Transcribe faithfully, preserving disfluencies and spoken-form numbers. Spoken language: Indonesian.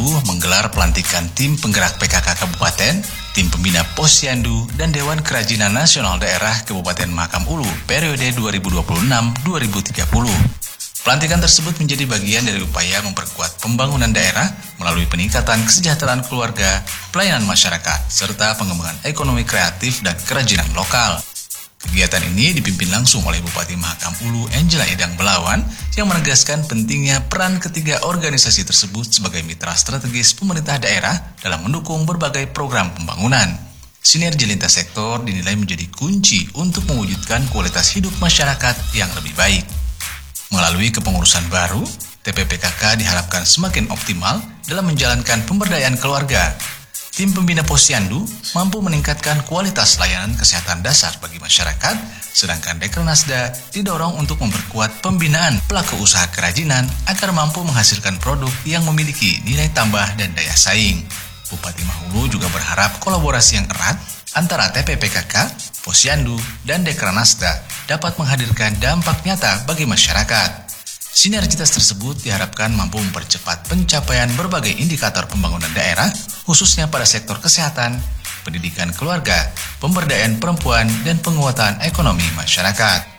menggelar pelantikan tim penggerak P K K Kabupaten, tim pembina Posyandu, dan Dewan Kerajinan Nasional Daerah Kabupaten Mahakam Ulu periode dua ribu dua puluh enam sampai dua ribu tiga puluh. Pelantikan tersebut menjadi bagian dari upaya memperkuat pembangunan daerah melalui peningkatan kesejahteraan keluarga, pelayanan masyarakat, serta pengembangan ekonomi kreatif dan kerajinan lokal. Kegiatan ini dipimpin langsung oleh Bupati Mahakam Ulu Angela Idang Belawan yang menegaskan pentingnya peran ketiga organisasi tersebut sebagai mitra strategis pemerintah daerah dalam mendukung berbagai program pembangunan. Sinergi lintas sektor dinilai menjadi kunci untuk mewujudkan kualitas hidup masyarakat yang lebih baik. Melalui kepengurusan baru, T P P K K diharapkan semakin optimal dalam menjalankan pemberdayaan keluarga. Tim pembina Posyandu mampu meningkatkan kualitas layanan kesehatan dasar bagi masyarakat, sedangkan Dekranasda didorong untuk memperkuat pembinaan pelaku usaha kerajinan agar mampu menghasilkan produk yang memiliki nilai tambah dan daya saing. Bupati Mahulu juga berharap kolaborasi yang erat antara T P P K K, Posyandu, dan Dekranasda dapat menghadirkan dampak nyata bagi masyarakat. Sinergitas tersebut diharapkan mampu mempercepat pencapaian berbagai indikator pembangunan daerah, khususnya pada sektor kesehatan, pendidikan keluarga, pemberdayaan perempuan, dan penguatan ekonomi masyarakat.